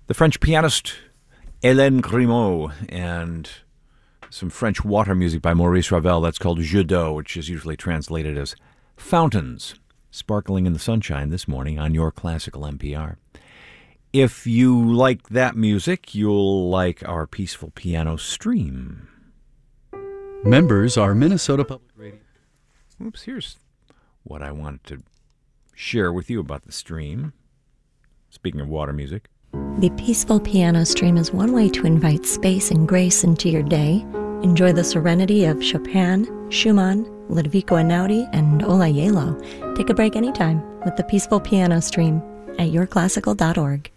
The French pianist Hélène Grimaud and some French water music by Maurice Ravel. That's called Jeux d'eau, which is usually translated as fountains, sparkling in the sunshine this morning on your classical NPR. If you like that music, you'll like our Peaceful Piano stream. Members are Minnesota Public Radio. Oops, here's what I wanted to share with you about the stream. Speaking of water music. The Peaceful Piano stream is one way to invite space and grace into your day. Enjoy the serenity of Chopin, Schumann, Ludovico Einaudi, and Ola Yelo. Take a break anytime with the Peaceful Piano stream at yourclassical.org.